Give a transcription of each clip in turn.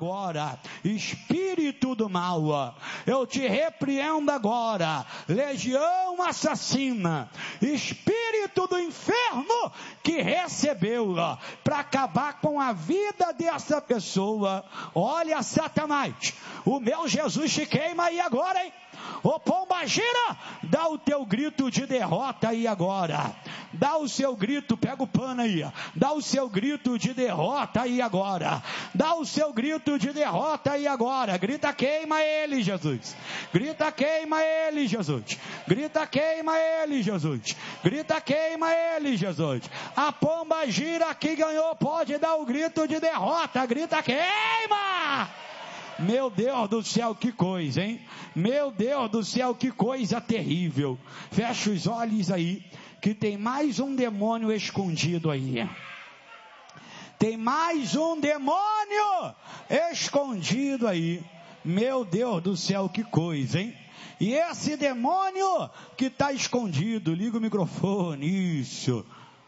agora. Espírito do mal, eu te repreendo agora. Legião assassina, espírito do inferno que recebeu para acabar com a vida dessa pessoa. Olha, Satanás, o meu Jesus te queima aí agora, hein? Ô pombagira, dá o teu grito de derrota aí agora. Dá o seu grito, pega o pano aí. Dá o seu grito de derrota aí agora. Dá o seu grito de derrota aí agora. Grita, queima ele, Jesus. Grita, queima ele, Jesus. Grita, queima ele, Jesus. Grita, queima ele, Jesus. A pombagira que ganhou pode dar o grito de derrota. Grita, queima! Meu Deus do céu, que coisa, hein? Meu Deus do céu, que coisa terrível. Fecha os olhos aí, que tem mais um demônio escondido aí. Tem mais um demônio escondido aí. Meu Deus do céu, que coisa, hein? E esse demônio que está escondido, liga o microfone, isso.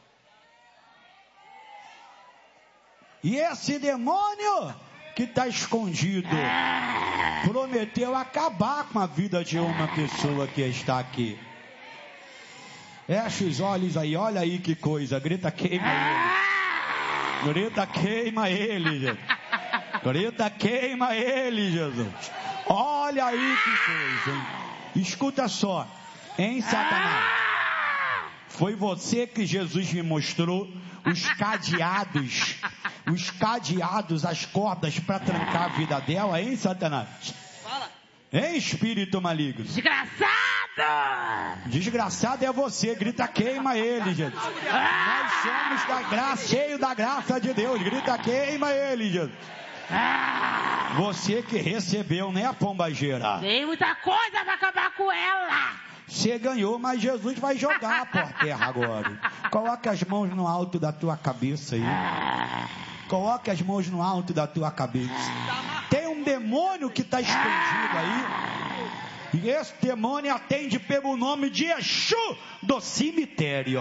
E esse demônio que está escondido prometeu acabar com a vida de uma pessoa que está aqui. Fecha os olhos aí, olha aí que coisa. Grita, queima ele. Grita, queima ele, Jesus. Grita, queima ele, Jesus. Olha aí que coisa, hein? Escuta só, hein, Satanás? Foi você que Jesus me mostrou os cadeados, as cordas para trancar a vida dela, hein, Satanás? Fala. Hein, espírito maligno? Desgraçado! Desgraçado é você, grita, queima ele, Jesus. Nós somos da graça, cheio da graça de Deus, grita, queima ele, Jesus. Você que recebeu, né, pombageira? Tem muita coisa para acabar com ela. Você ganhou, mas Jesus vai jogar por terra agora. Coloca as mãos no alto da tua cabeça aí. Coloca as mãos no alto da tua cabeça. Tem um demônio que está escondido aí. E esse demônio atende pelo nome de Exu do cemitério.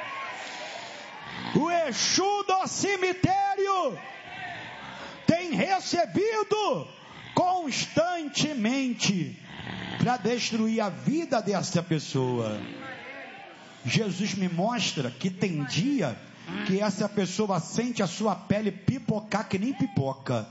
O Exu do cemitério tem recebido constantemente para destruir a vida dessa pessoa. Jesus me mostra que tem dia que essa pessoa sente a sua pele pipocar que nem pipoca.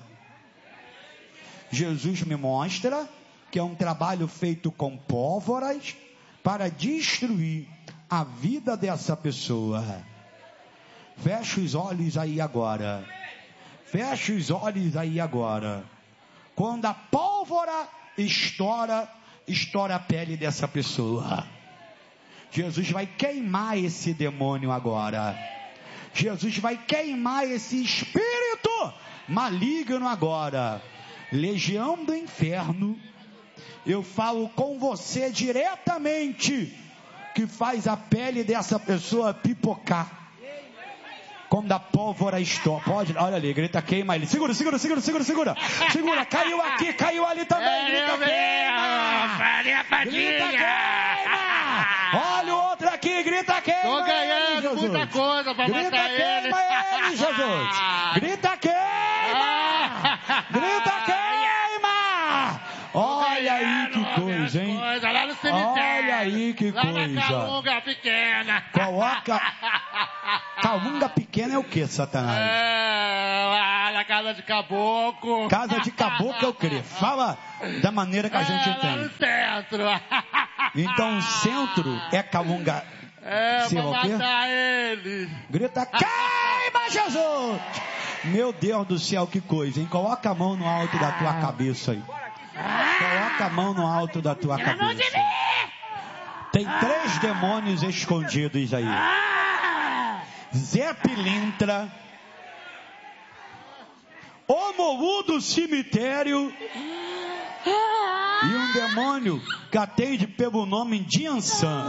Jesus me mostra que é um trabalho feito com pólvoras para destruir a vida dessa pessoa. Fecha os olhos aí agora. Fecha os olhos aí agora. Quando a pólvora estoura a pele dessa pessoa. Jesus vai queimar esse demônio agora. Jesus vai queimar esse espírito maligno agora. Legião do inferno, eu falo com você diretamente, que faz a pele dessa pessoa pipocar. Quando a pólvora estoura, pode, olha ali, grita, queima ele. Segura. Segura, caiu aqui, caiu ali também. Grita, queima. Grita, queima. Olha o outro aqui, grita, queima. Tô ganhando ele, muita coisa pra grita, matar ele. Grita, queima ele, Jesus. Grita, queima. Grita, queima. Olha aí que coisa, hein? Lá no cemitério. Olha aí que lá coisa. Lá na calunga pequena. Coloca... Calunga pequena é o que, Satanás? Lá na casa de caboclo. Casa de caboclo é o quê? Fala da maneira que a gente lá entende. no centro. Então o centro é calunga. Pra matar ele. Grita, queima, Jesus! Meu Deus do céu, que coisa, hein? Coloca a mão no alto da tua cabeça aí. Coloca a mão no alto da tua cabeça. Tem 3 demônios escondidos aí. Zé Pilintra, Omolu do cemitério e um demônio que atende pelo nome de Ansan.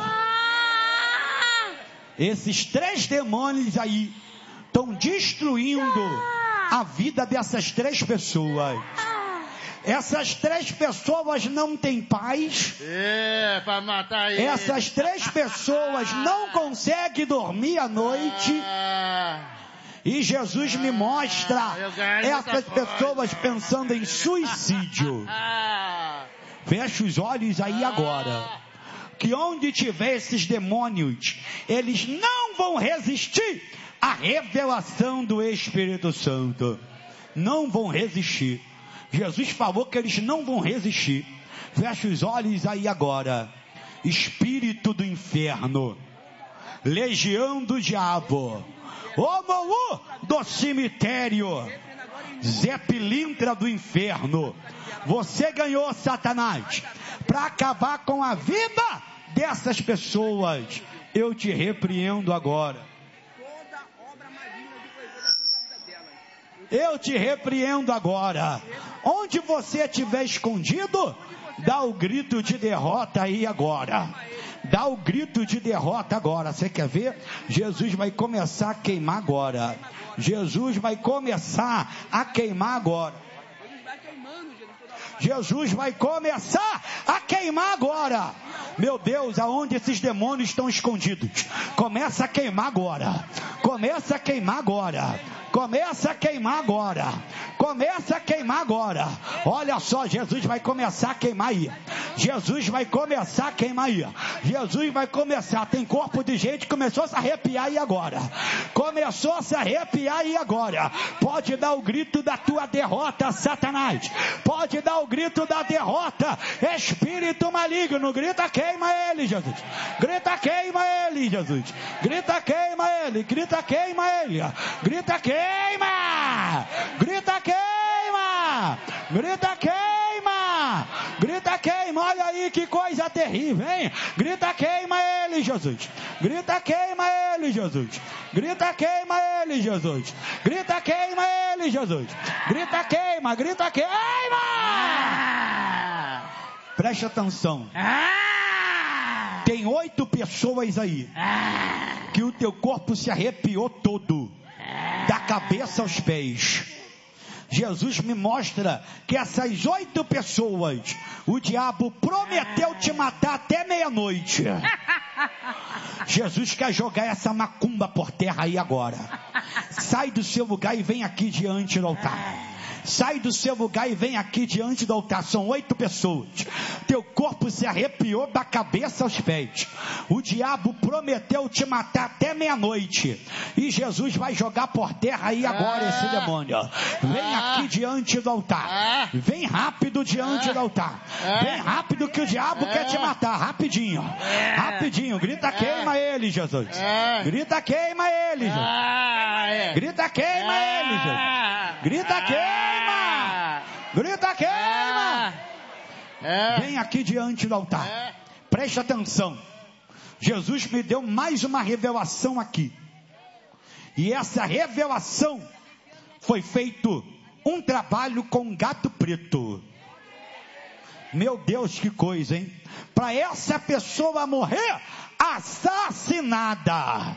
Esses 3 demônios aí estão destruindo a vida dessas 3 pessoas. Essas 3 pessoas não têm paz. Pra matar ele. Essas 3 pessoas não conseguem dormir à noite. E Jesus me mostra essas pessoas pensando em suicídio. Fecha os olhos aí agora. Que onde tiver esses demônios, eles não vão resistir à revelação do Espírito Santo. Não vão resistir. Jesus falou que eles não vão resistir. Fecha os olhos aí agora. Espírito do inferno, legião do diabo, Omolu do cemitério, Zé Pilintra do inferno, você ganhou, Satanás, para acabar com a vida dessas pessoas. Eu te repreendo agora. Eu te repreendo agora. Onde você estiver escondido, dá o grito de derrota aí agora. Dá o grito de derrota agora. Você quer ver? Jesus vai começar a queimar agora. Jesus vai começar a queimar agora. Jesus vai começar a queimar agora. Meu Deus, aonde esses demônios estão escondidos? Começa a queimar agora. Começa a queimar agora. Começa a queimar agora. Começa a queimar agora. Olha só, Jesus vai começar a queimar aí. Jesus vai começar a queimar aí. Jesus vai começar. Tem corpo de gente que começou a se arrepiar aí agora. Começou a se arrepiar aí agora. Pode dar o grito da tua derrota, Satanás. Pode dar o grito da derrota. Espírito maligno. Grita, queima ele, Jesus. Grita, queima ele, Jesus. Grita, queima ele. Grita, queima ele. Grita, queima. Grita, queima. Grita, queima. Grita, queima. Olha aí que coisa terrível, hein? Grita, queima ele, Jesus. Grita, queima ele, Jesus. Grita, queima ele, Jesus. Grita, queima ele, Jesus. Grita, queima. Grita, queima. Preste atenção. Tem 8 pessoas aí que o teu corpo se arrepiou todo, da cabeça aos pés. Jesus me mostra que essas 8 pessoas, o diabo prometeu te matar até meia-noite. Jesus quer jogar essa macumba por terra aí agora. Sai do seu lugar e vem aqui diante do altar. Sai do seu lugar e vem aqui diante do altar. São 8 pessoas. Teu corpo se arrepiou da cabeça aos pés. O diabo prometeu te matar até meia-noite. E Jesus vai jogar por terra aí agora esse demônio. Vem aqui diante do altar. Vem rápido diante do altar. Vem rápido que o diabo quer te matar. Rapidinho. Rapidinho. Grita, queima ele, Jesus. Grita, queima ele, Jesus. Grita, queima ele, Jesus. Grita, queima. Grita, queima. Vem aqui diante do altar. Preste atenção. Jesus me deu mais uma revelação aqui. E essa revelação foi feito um trabalho com um gato preto. Meu Deus, que coisa, hein? Para essa pessoa morrer assassinada.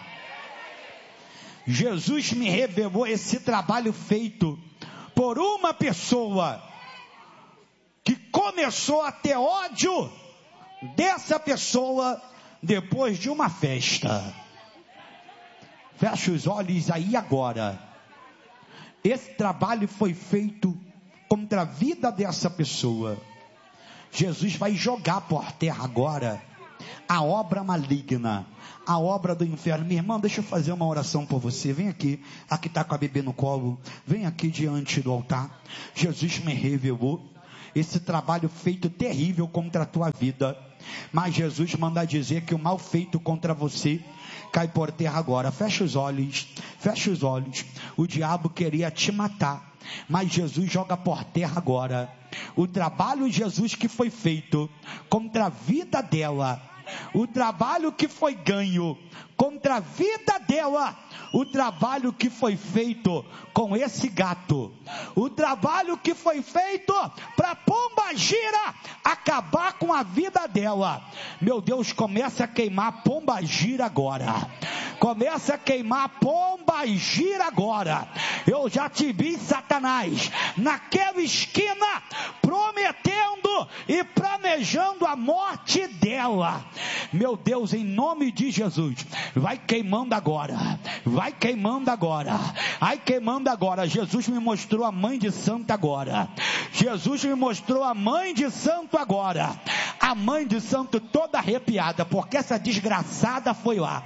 Jesus me revelou esse trabalho feito por uma pessoa que começou a ter ódio dessa pessoa depois de uma festa. Fecha os olhos aí agora. Esse trabalho foi feito contra a vida dessa pessoa. Jesus vai jogar por terra agora a obra maligna, a obra do inferno. Minha irmã, deixa eu fazer uma oração por você. Vem aqui, aqui está com a bebê no colo. Vem aqui diante do altar. Jesus me revelou esse trabalho feito terrível contra a tua vida. Mas Jesus manda dizer que o mal feito contra você cai por terra agora. Fecha os olhos, fecha os olhos. O diabo queria te matar, mas Jesus joga por terra agora o trabalho de Jesus que foi feito contra a vida dela, o trabalho que foi ganho contra a vida dela, o trabalho que foi feito com esse gato, o trabalho que foi feito para Pombagira acabar com a vida dela. Meu Deus, começa a queimar Pombagira agora. Começa a queimar Pombagira agora. Eu já te vi, Satanás, naquela esquina, prometendo e planejando a morte dela. dela. Meu Deus, em nome de Jesus, vai queimando agora, vai queimando agora, vai queimando agora. Jesus me mostrou a mãe de santo agora, Jesus me mostrou a mãe de santo agora, a mãe de santo toda arrepiada, porque essa desgraçada foi lá,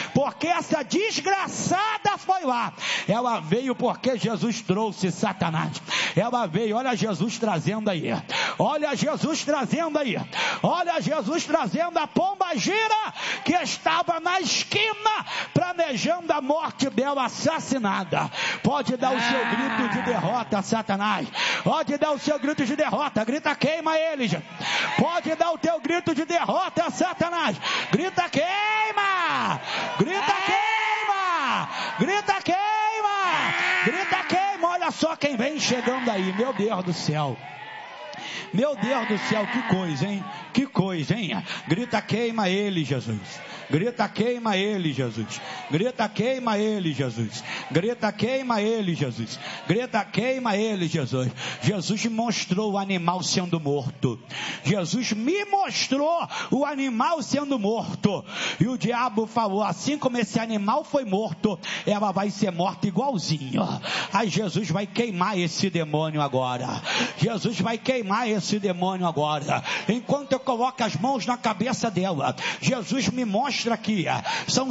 ela veio porque Jesus trouxe Satanás, ela veio, olha Jesus trazendo aí, olha Jesus trazendo aí, olha Jesus trazendo a pombagira que estava na esquina planejando a morte dela assassinada. Pode dar o seu grito de derrota, Satanás, pode dar o seu grito de derrota, grita queima ele, pode dar o teu grito de derrota, Satanás, grita queima, grita queima, grita queima, grita queima. Olha só quem vem chegando aí, meu Deus do céu, meu Deus do céu, que coisa, hein? Que coisa, hein? Grita queima ele, Jesus. Grita queima ele, Jesus. Grita queima ele, Jesus. Grita queima ele, Jesus. Grita queima ele, Jesus. Jesus mostrou o animal sendo morto. Jesus me mostrou o animal sendo morto. E o diabo falou, assim como esse animal foi morto, ela vai ser morta igualzinho. Aí Jesus vai queimar esse demônio agora. Jesus vai queimar esse demônio agora. Enquanto eu coloco as mãos na cabeça dela, Jesus me mostra aqui, são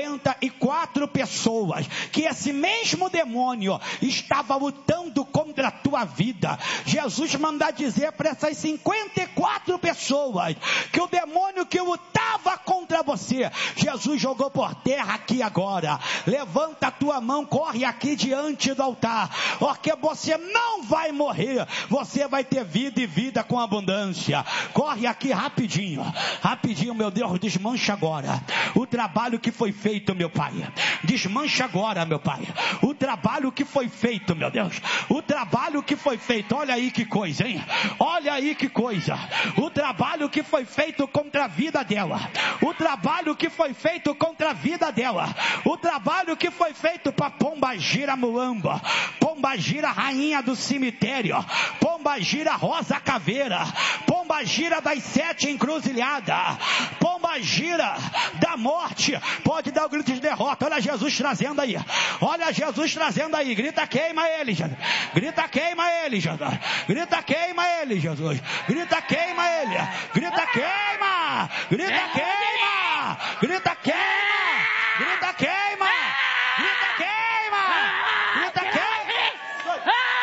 54 pessoas que esse mesmo demônio estava lutando contra a tua vida. Jesus manda dizer para essas 54 pessoas que o demônio que lutava contra você, Jesus jogou por terra aqui agora. Levanta a tua mão, corre aqui diante do altar, porque você não vai morrer, você vai ter vida e vida com abundância. Corre aqui rapidinho, rapidinho, meu Deus, desmancha agora o trabalho que foi feito, meu Pai. Desmancha agora, meu Pai, o trabalho que foi feito, meu Deus, o trabalho que foi feito. Olha aí que coisa, hein? Olha aí que coisa, o trabalho que foi feito contra a vida dela, o trabalho que foi feito contra a vida dela, o trabalho que foi feito para Pombagira Muamba, Pombagira rainha do cemitério, Pombagira rosa caveira, Pombagira das 7 encruzilhadas, Pombagira da morte. Pode dar o grito de derrota. Olha Jesus trazendo aí, olha Jesus trazendo aí. Grita queima ele, Jesus. Grita queima ele, Jesus. Grita queima ele, Jesus. Grita queima ele. Grita queima. Grita queima. Grita queima. Grita queima. Grita queima. Grita queima.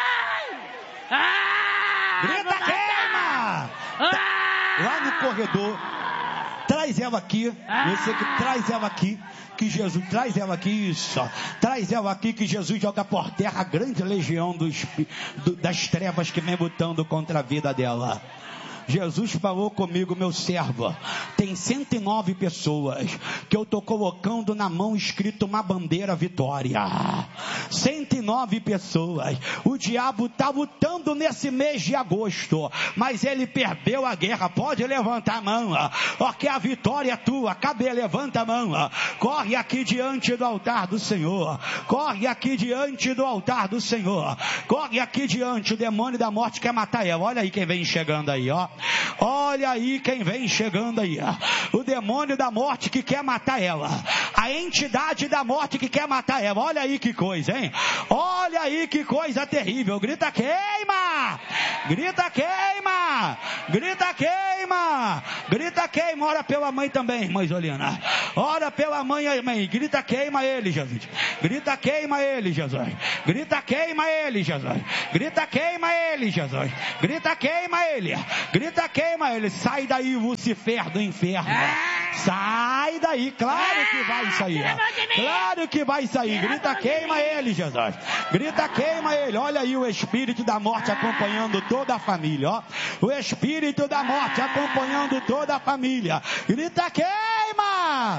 Grita queima. Lá no corredor, traz ela aqui, você que traz ela aqui, que Jesus, traz ela aqui, isso, traz ela aqui, que Jesus joga por terra a grande legião das trevas que vem lutando contra a vida dela. Jesus falou comigo, meu servo, tem 109 pessoas que eu estou colocando na mão escrito uma bandeira vitória. 109 pessoas. O diabo está lutando nesse mês de agosto, mas ele perdeu a guerra. Pode levantar a mão, porque a vitória é tua. Cadê? Levanta a mão. Corre aqui diante do altar do Senhor. Corre aqui diante do altar do Senhor. Corre aqui diante. O demônio da morte quer matar ela. Olha aí quem vem chegando aí, ó. Olha aí quem vem chegando aí, o demônio da morte que quer matar ela, a entidade da morte que quer matar ela. Olha aí que coisa, hein? Olha aí que coisa terrível. Grita queima, grita queima, grita queima, grita queima. Ora pela mãe também, irmã Isolina, ora pela mãe, grita queima ele, Jesus. Grita queima ele, Jesus. Grita queima ele, Jesus. Grita queima ele, Jesus. Grita queima ele. Grita queima ele. Sai daí, Lucifer do inferno. Sai daí. Claro que vai sair. Claro que vai sair. Grita queima ele, Jesus. Grita queima ele. Olha aí o espírito da morte acompanhando toda a família, ó. O espírito da morte acompanhando toda a família. Grita queima.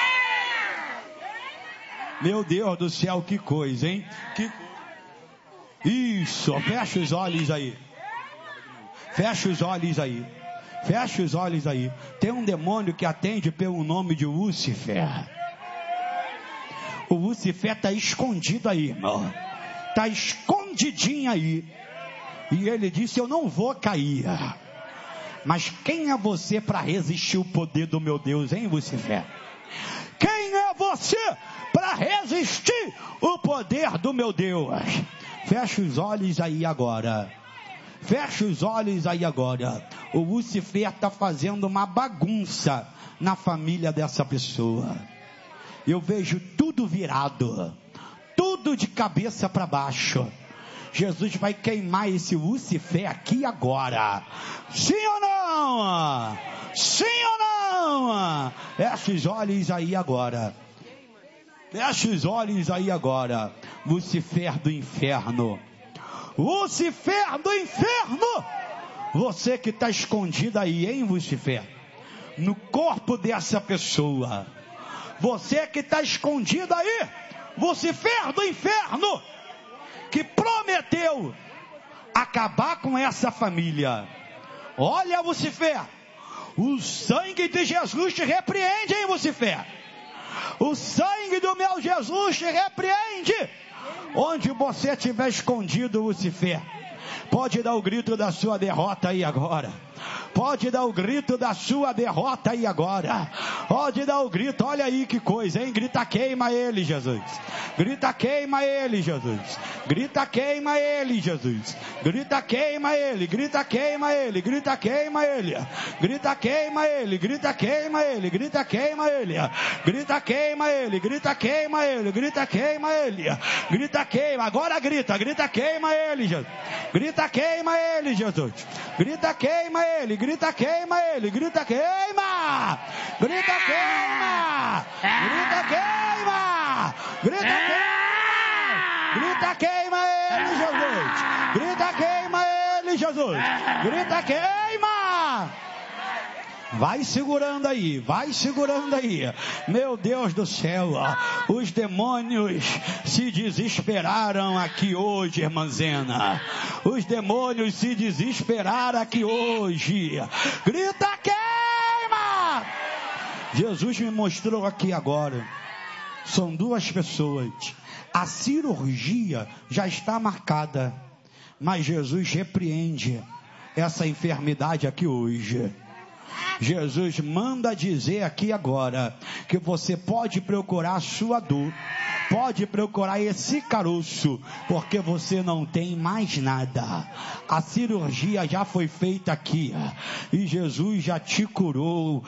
Meu Deus do céu, que coisa, hein? Isso, fecha os olhos aí. Fecha os olhos aí. Fecha os olhos aí. Tem um demônio que atende pelo nome de Lúcifer. O Lúcifer está escondido aí, irmão. Está escondidinho aí. E ele disse, eu não vou cair. Mas quem é você para resistir o poder do meu Deus, hein, Lucifer? Quem é você para resistir o poder do meu Deus? Fecha os olhos aí agora. Fecha os olhos aí agora. O Lucifer está fazendo uma bagunça na família dessa pessoa. Eu vejo tudo virado, tudo de cabeça para baixo. Jesus vai queimar esse Lucifer aqui agora. Sim ou não? Sim ou não? Fecha os olhos aí agora. Fecha os olhos aí agora. Lucifer do inferno. Lucifer do inferno. Você que está escondido aí, hein, Lucifer? No corpo dessa pessoa. Você que está escondido aí, Lucifer do inferno, que prometeu acabar com essa família. Olha, Lucifer, o sangue de Jesus te repreende, hein, Lucifer? O sangue do meu Jesus te repreende. Onde você estiver escondido, Lucifer, pode dar o grito da sua derrota aí agora. Pode dar o grito da sua derrota aí agora. Pode dar o grito, olha aí que coisa, hein? Grita, queima ele, Jesus. Grita, queima ele, Jesus. Grita, queima ele, Jesus. Grita, queima ele. Grita, queima ele. Grita, queima ele. Grita, queima ele. Grita, queima ele. Grita, queima ele. Grita, queima ele. Grita, queima ele. Grita, queima ele. Grita, queima. Agora grita. Grita, queima ele, Jesus. Grita, queima ele, Jesus. Grita, queima ele. Grita, queima ele. Grita, queima. Grita, queima. Grita, queima. Grita, queima. Grita, queima ele, Jesus. Grita, queima ele, Jesus. Grita, queima. Vai segurando aí, vai segurando aí. Meu Deus do céu, os demônios se desesperaram aqui hoje, irmã Zena. Os demônios se desesperaram aqui hoje. Grita, queima! Jesus me mostrou aqui agora. São duas pessoas. A cirurgia já está marcada, mas Jesus repreende essa enfermidade aqui hoje. Jesus manda dizer aqui agora que você pode procurar a sua dor, pode procurar esse caroço, porque você não tem mais nada. A cirurgia já foi feita aqui e Jesus já te curou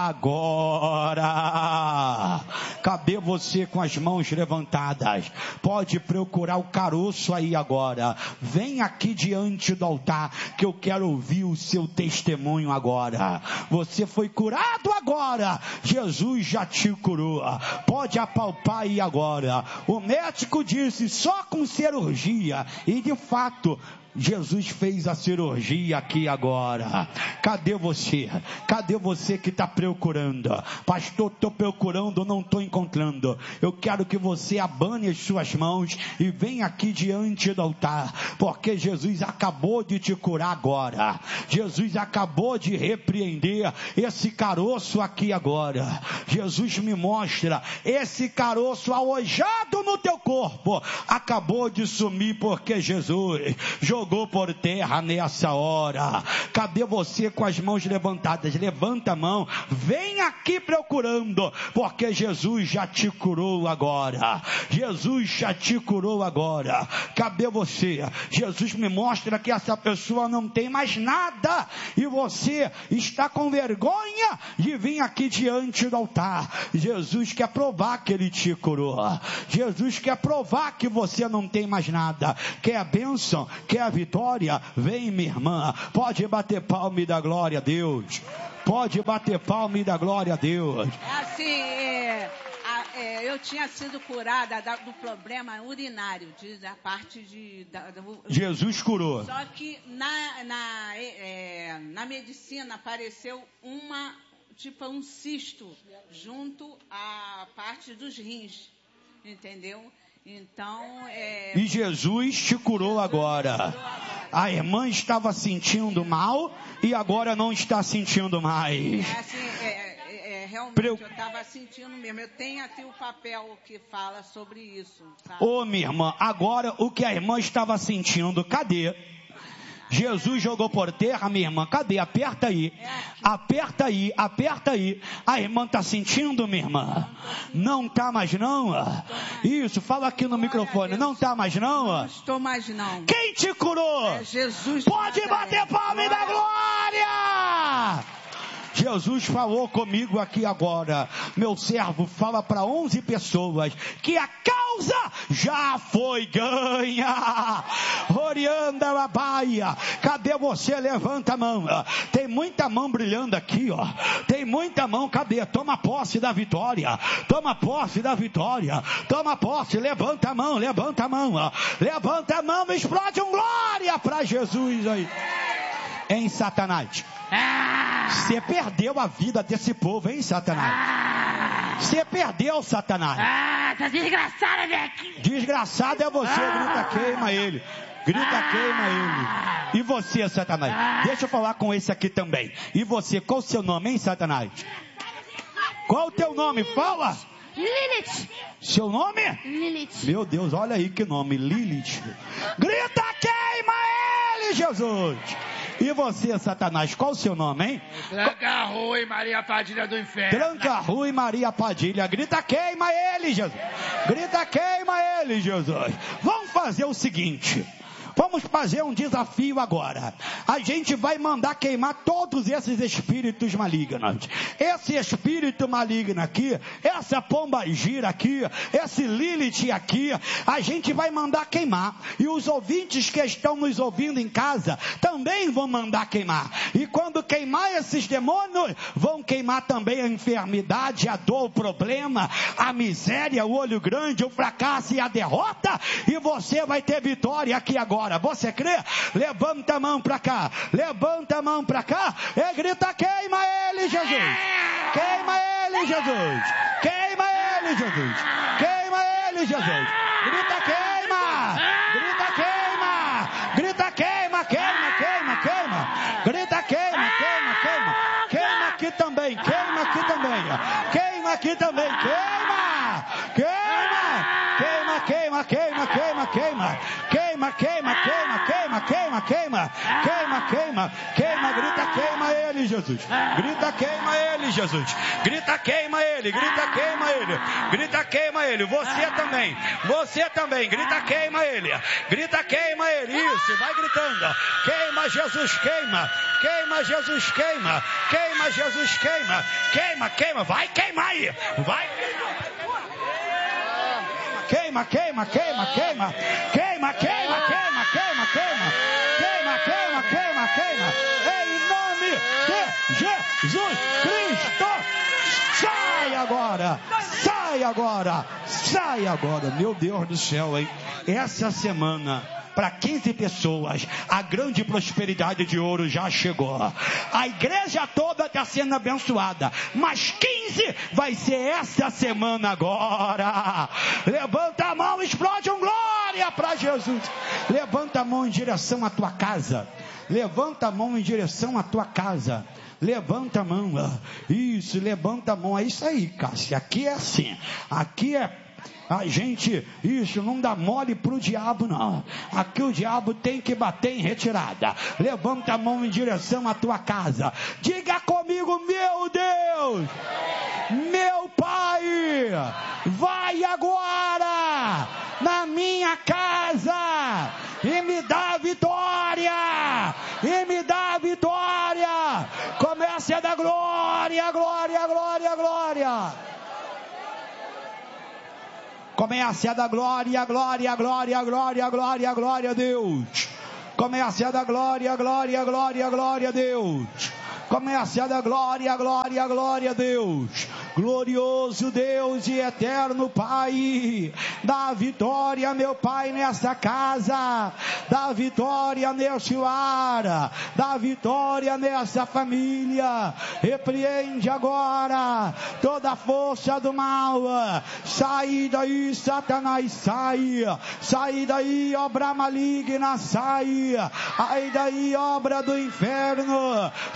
agora. Cadê você com as mãos levantadas? Pode procurar o caroço aí agora. Vem aqui diante do altar que eu quero ouvir o seu testemunho agora. Você foi curado agora. Jesus já te curou. Pode apalpar aí agora. O médico disse só com cirurgia. E de fato, Jesus fez a cirurgia aqui agora. Cadê você? Cadê você que está procurando? Pastor, estou procurando, não estou encontrando. Eu quero que você abane as suas mãos e venha aqui diante do altar, porque Jesus acabou de te curar agora. Jesus acabou de repreender esse caroço aqui agora. Jesus me mostra esse caroço alojado no teu corpo. Acabou de sumir porque Jesus jogou por terra nessa hora. Cadê você com as mãos levantadas? Levanta a mão, vem aqui procurando, porque Jesus já te curou agora. Jesus já te curou agora. Cadê você? Jesus me mostra que essa pessoa não tem mais nada e você está com vergonha de vir aqui diante do altar. Jesus quer provar que ele te curou. Jesus quer provar que você não tem mais nada. Quer a bênção? Quer a vitória? Vem, minha irmã. Pode bater palma e dar glória a Deus. Pode bater palma e dar glória a Deus. Eu tinha sido curada do problema urinário, da parte Jesus curou. Só que na medicina apareceu um cisto junto à parte dos rins, entendeu? Então, e Jesus te curou agora. A irmã estava sentindo mal e agora não está sentindo mais. Realmente eu estava sentindo mesmo. Eu tenho aqui o papel que fala sobre isso. Ô, minha irmã, agora o que a irmã estava sentindo, cadê? Jesus jogou por terra, minha irmã. Cadê? Aperta aí. Aperta aí, aperta aí. A irmã está sentindo, minha irmã? Não está mais não? Isso, fala aqui no microfone. Não está mais não? Não estou mais não. Quem te curou? É Jesus. Pode bater palma e dar glória! Jesus falou comigo aqui agora. Meu servo fala para 11 pessoas que a causa já foi ganha. Orianda Labaia. Cadê você? Levanta a mão. Tem muita mão brilhando aqui, ó. Tem muita mão. Cadê? Toma posse da vitória. Toma posse da vitória. Toma posse. Levanta a mão. Levanta a mão. Levanta a mão. Explode um glória para Jesus aí. Em Satanás. Você perdeu a vida desse povo, hein, Satanás? Você perdeu, Satanás. Essa desgraçada vem aqui. Desgraçado é você, grita, queima ele. Grita, queima ele. E você, Satanás? Deixa eu falar com esse aqui também. E você, qual o seu nome, hein, Satanás? Qual o teu nome? Fala. Lilith. Seu nome? Lilith. Meu Deus, olha aí que nome, Lilith. Grita, queima ele, Jesus. E você, Satanás, qual o seu nome, hein? Tranca-Rua Maria Padilha do Inferno. Tranca-Rua Maria Padilha. Grita, queima ele, Jesus. Grita, queima ele, Jesus. Vamos fazer o seguinte. Vamos fazer um desafio agora. A gente vai mandar queimar todos esses espíritos malignos. Esse espírito maligno aqui, essa pomba gira aqui, esse Lilith aqui, a gente vai mandar queimar. E os ouvintes que estão nos ouvindo em casa também vão mandar queimar. E quando queimar esses demônios, vão queimar também a enfermidade, a dor, o problema, a miséria, o olho grande, o fracasso e a derrota. E você vai ter vitória aqui agora. Você crê? Levanta a mão para cá. Levanta a mão para cá. E grita, queima ele, Jesus. Queima ele, Jesus. Queima ele, Jesus. Queima ele, Jesus. Grita, queima. Grita, queima. Grita, queima, queima, queima, queima. Grita, queima, queima, queima. Queima aqui também. Queima aqui também. Queima aqui também. Queima. Queima. Queima, queima, queima, queima, queima. Queima, queima, queima, queima, queima, queima. Queima, queima, queima, grita, queima ele, Jesus. Grita, queima ele, Jesus. Grita, queima ele, grita, queima ele. Grita, queima ele. Você também. Você também. Grita, queima ele. Grita, queima ele. Isso, vai gritando. Queima, Jesus, queima. Queima, Jesus, queima. Queima, Jesus, queima. Queima, queima. Vai queimar aí. Vai queimar. Queima, queima, queima, queima, queima, queima, queima, queima, queima, queima, queima, queima, queima, em nome de Jesus Cristo, sai agora, sai agora, sai agora, meu Deus do céu, hein? Essa semana, para 15 pessoas, a grande prosperidade de ouro já chegou. A igreja toda está sendo abençoada, mas 15 vai ser essa semana agora. Levanta a mão, explode um glória para Jesus. Levanta a mão em direção à tua casa. Levanta a mão em direção à tua casa. Levanta a mão. Isso, levanta a mão. É isso aí, Cássia. Aqui é assim. Aqui é a gente, isso, não dá mole pro diabo não. Aqui o diabo tem que bater em retirada. Levanta a mão em direção à tua casa. Diga comigo, meu Deus, meu Pai, vai agora na minha casa e me dá vitória. E me dá vitória. Comece a dar glória, glória, glória, glória. Comece a dar glória, glória, glória, glória, glória, glória a Deus. Comece a dar glória, glória, glória, glória a Deus. Comece a dar glória, glória, glória a Deus. Glorioso Deus e eterno Pai, dá vitória, meu Pai, nessa casa, dá vitória nesse lar, dá vitória nessa família. Repreende agora toda a força do mal. Sai daí, Satanás, sai. Sai daí, obra maligna, sai. Sai daí, obra do inferno. Sai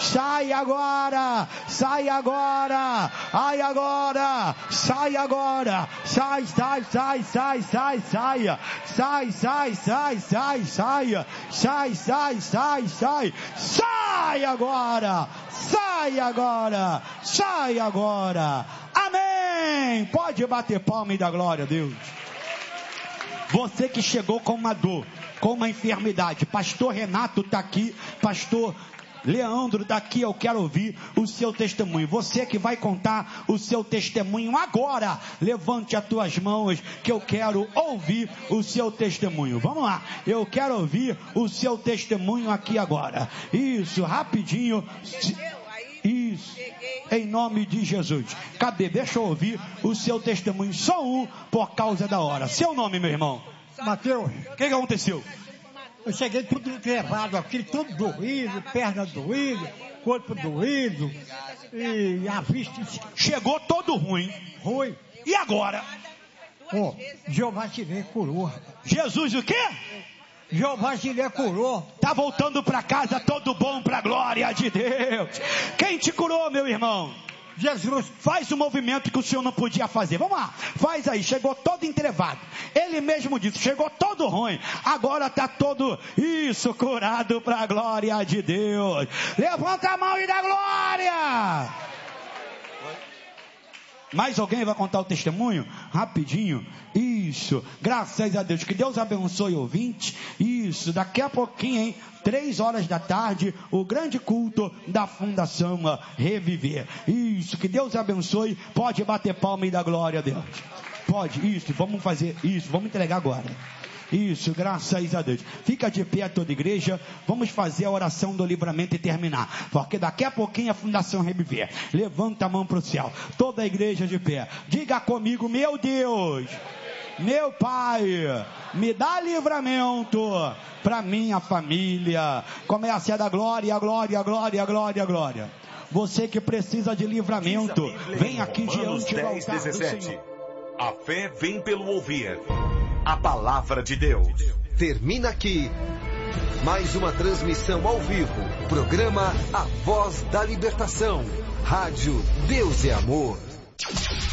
sai agora, sai agora, ai agora, sai agora, sai, sai, sai, sai, sai, saia, sai, sai, sai, sai, saia, sai, sai, sai, sai, sai agora, sai agora, sai agora, amém, pode bater palma e dar glória a Deus. Você que chegou com uma dor, com uma enfermidade, pastor Renato está aqui, pastor Leandro está aqui, eu quero ouvir o seu testemunho. Você que vai contar o seu testemunho agora, levante as tuas mãos que eu quero ouvir o seu testemunho. Vamos lá, eu quero ouvir o seu testemunho aqui agora. Isso, rapidinho. Isso, em nome de Jesus. Cadê? Deixa eu ouvir o seu testemunho. Só um por causa da hora. Seu nome, meu irmão? Mateus. O que aconteceu? Eu cheguei tudo encrevado aqui, tudo doído, perna doída, corpo doído, e a vista... Chegou todo ruim. Ruim. E agora? Jeová Jireh curou. Jesus o quê? Jeová Jireh curou. Tá voltando para casa todo bom para a glória de Deus. Quem te curou, meu irmão? Jesus. Faz o movimento que o senhor não podia fazer. Vamos lá, faz aí. Chegou todo entrevado. Ele mesmo disse, chegou todo ruim. Agora está todo, isso, curado para a glória de Deus. Levanta a mão e dá glória. Mais alguém vai contar o testemunho? Rapidinho. Isso. Graças a Deus. Que Deus abençoe o ouvinte. Isso. Daqui a pouquinho, hein? 3 horas da tarde, o grande culto da Fundação Reviver. Isso. Que Deus abençoe. Pode bater palma e dar glória a Deus. Pode. Isso. Vamos fazer isso. Vamos entregar agora. Isso, graças a Deus. Fica de pé toda a igreja. Vamos fazer a oração do livramento e terminar. Porque daqui a pouquinho a Fundação Reviver. Levanta a mão para o céu. Toda a igreja de pé. Diga comigo, meu Deus, meu Pai, me dá livramento para minha família. Comece a dar glória, glória, glória, glória, glória. Você que precisa de livramento, vem aqui diante do altar do Senhor. A fé vem pelo ouvir a palavra de Deus. Termina aqui mais uma transmissão ao vivo. Programa A Voz da Libertação. Rádio Deus é Amor.